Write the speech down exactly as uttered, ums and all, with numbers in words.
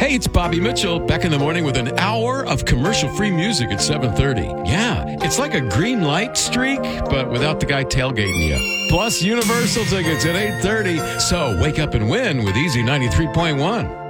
Hey, it's Bobby Mitchell back in the morning with an hour of commercial-free music at seven thirty. Yeah, it's like a green light streak, but without the guy tailgating you. Plus Universal tickets at eight thirty. So wake up and win with Easy ninety-three point one.